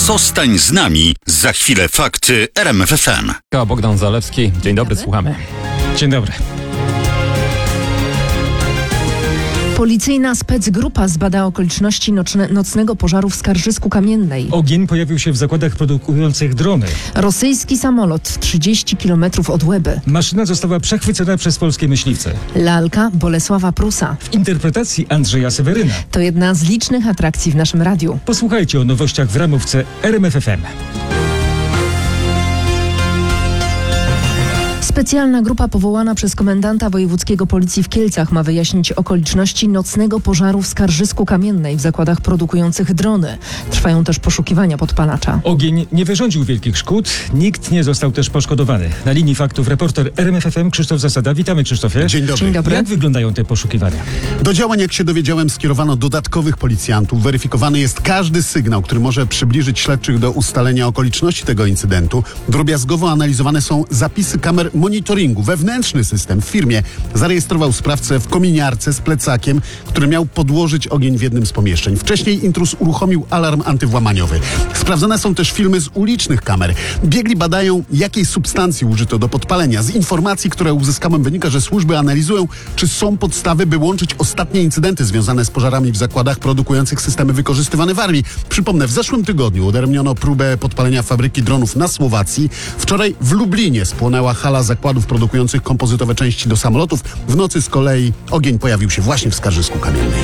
Zostań z nami. Za chwilę fakty RMF FM. Bogdan Zalewski. Dzień dobry, słuchamy. Dzień dobry. Policyjna specgrupa zbada okoliczności nocnego pożaru w Skarżysku-Kamiennej. Ogień pojawił się w zakładach produkujących drony. Rosyjski samolot 30 km od Łeby. Maszyna została przechwycona przez polskie myśliwce. Lalka Bolesława Prusa. W interpretacji Andrzeja Seweryna. To jedna z licznych atrakcji w naszym radiu. Posłuchajcie o nowościach w ramówce RMF FM. Specjalna grupa powołana przez komendanta wojewódzkiego policji w Kielcach ma wyjaśnić okoliczności nocnego pożaru w Skarżysku-Kamiennej w zakładach produkujących drony. Trwają też poszukiwania podpalacza. Ogień nie wyrządził wielkich szkód, nikt nie został też poszkodowany. Na linii faktów reporter RMF FM Krzysztof Zasada. Witamy, Krzysztofie. Dzień dobry. Dzień dobry. Jak wyglądają te poszukiwania? Do działań, jak się dowiedziałem, skierowano dodatkowych policjantów. Weryfikowany jest każdy sygnał, który może przybliżyć śledczych do ustalenia okoliczności tego incydentu. Drobiazgowo analizowane są zapisy kamer monitoringu. Wewnętrzny system w firmie zarejestrował sprawcę w kominiarce z plecakiem, który miał podłożyć ogień w jednym z pomieszczeń. Wcześniej intruz uruchomił alarm antywłamaniowy. Sprawdzone są też filmy z ulicznych kamer. Biegli badają, jakiej substancji użyto do podpalenia. Z informacji, które uzyskałem, wynika, że służby analizują, czy są podstawy, by łączyć ostatnie incydenty związane z pożarami w zakładach produkujących systemy wykorzystywane w armii. Przypomnę, w zeszłym tygodniu udaremniono próbę podpalenia fabryki dronów na Słowacji. Wczoraj w Lublinie spłonęła hala zakładów produkujących kompozytowe części do samolotów. W nocy z kolei ogień pojawił się właśnie w Skarżysku-Kamiennej.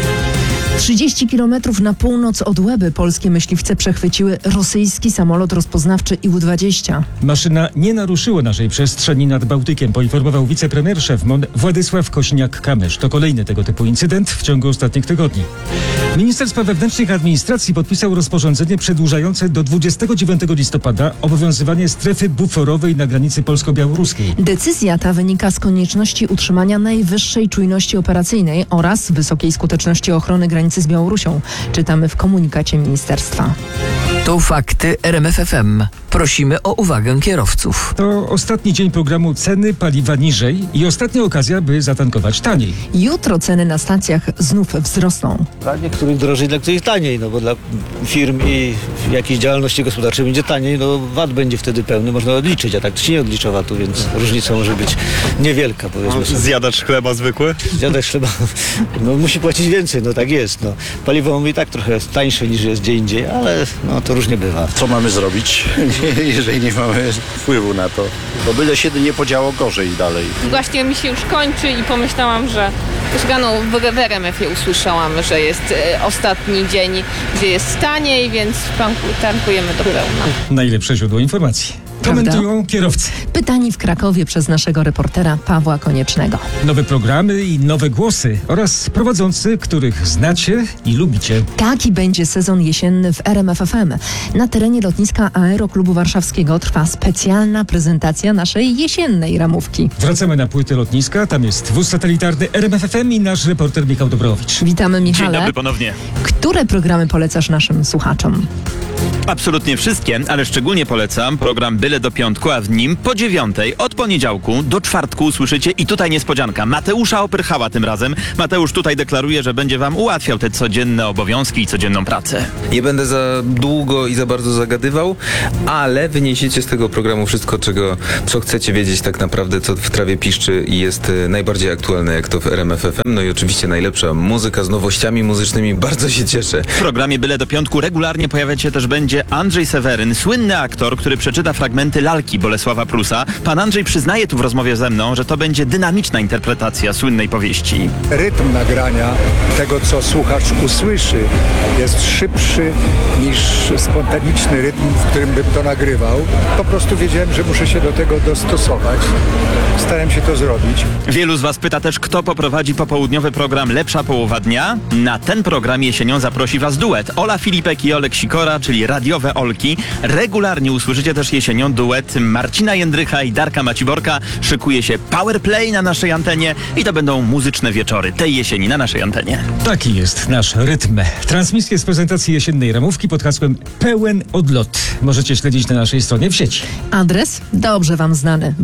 30 km na północ od Łeby polskie myśliwce przechwyciły rosyjski samolot rozpoznawczy Ił-20. Maszyna nie naruszyła naszej przestrzeni nad Bałtykiem, poinformował wicepremier szef MON Władysław Kośniak-Kamysz. To kolejny tego typu incydent w ciągu ostatnich tygodni. Minister Spraw Wewnętrznych i Administracji podpisał rozporządzenie przedłużające do 29 listopada obowiązywanie strefy buforowej na granicy polsko-białoruskiej. Decyzja ta wynika z konieczności utrzymania najwyższej czujności operacyjnej oraz wysokiej skuteczności ochrony granicy z Białorusią. Czytamy w komunikacie ministerstwa. To fakty RMF FM. Prosimy o uwagę kierowców. To ostatni dzień programu Ceny paliwa niżej i ostatnia okazja, by zatankować taniej. Jutro ceny na stacjach znów wzrosną. Dla niektórych drożej, dla których taniej, no bo dla firm i jakiejś działalności gospodarczej będzie taniej, no VAT będzie wtedy pełny, można odliczyć, a tak to się nie odlicza VAT-u, więc różnica może być niewielka, powiedzmy sobie. Zjadacz chleba zwykły? Zjadacz chleba, no musi płacić więcej, no tak jest, no. Paliwo i tak trochę tańsze niż jest gdzie indziej, ale no to różnie bywa. Co mamy zrobić, jeżeli nie mamy wpływu na to? Bo byle się nie podziało gorzej dalej. Właśnie mi się już kończy i pomyślałam, że już w RMF-ie usłyszałam, że jest ostatni dzień, gdzie jest taniej, więc tankujemy do pełna. Najlepsze źródło informacji. Komentują kierowcy. Pytani w Krakowie przez naszego reportera Pawła Koniecznego. Nowe programy i nowe głosy oraz prowadzący, których znacie i lubicie. Taki będzie sezon jesienny w RMF FM. Na terenie lotniska Aeroklubu Warszawskiego trwa specjalna prezentacja naszej jesiennej ramówki. Wracamy na płytę lotniska, tam jest wóz satelitarny RMF FM i nasz reporter Michał Dobrowicz. Witamy, Michale. Dzień dobry ponownie. Które programy polecasz naszym słuchaczom? Absolutnie wszystkie, ale szczególnie polecam program Byle do piątku, a w nim po 9 od poniedziałku do czwartku usłyszycie i tutaj niespodzianka. Mateusza Opyrchała tym razem. Mateusz tutaj deklaruje, że będzie wam ułatwiał te codzienne obowiązki i codzienną pracę. Nie będę za długo i za bardzo zagadywał, ale wyniesiecie z tego programu wszystko, co chcecie wiedzieć tak naprawdę, co w trawie piszczy i jest najbardziej aktualne, jak to w RMF FM. No i oczywiście najlepsza muzyka z nowościami muzycznymi. Bardzo się cieszę. W programie Byle do piątku regularnie pojawiać się też będzie Andrzej Seweryn, słynny aktor, który przeczyta fragmenty lalki Bolesława Prusa. Pan Andrzej przyznaje tu w rozmowie ze mną, że to będzie dynamiczna interpretacja słynnej powieści. Rytm nagrania tego, co słuchacz usłyszy, jest szybszy niż spontaniczny rytm, w którym bym to nagrywał. Po prostu wiedziałem, że muszę się do tego dostosować. Starałem się to zrobić. Wielu z was pyta też, kto poprowadzi popołudniowy program Lepsza połowa dnia. Na ten program jesienią zaprosi was duet Ola Filipek i Olek Sikora, czyli radiowe Olki. Regularnie usłyszycie też jesienią duet Marcina Jędrycha i Darka Maciborka. Szykuje się Powerplay na naszej antenie i to będą muzyczne wieczory tej jesieni na naszej antenie. Taki jest nasz rytm. Transmisję z prezentacji jesiennej ramówki pod hasłem Pełen odlot. Możecie śledzić na naszej stronie w sieci. Adres dobrze wam znany: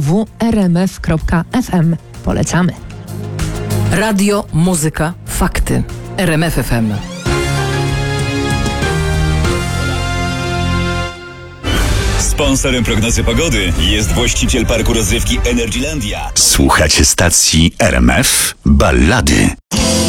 www.rmf.fm. Polecamy. Radio, muzyka, fakty. RMF FM. Sponsorem prognozy pogody jest właściciel parku rozrywki Energylandia. Słuchacie stacji RMF Ballady.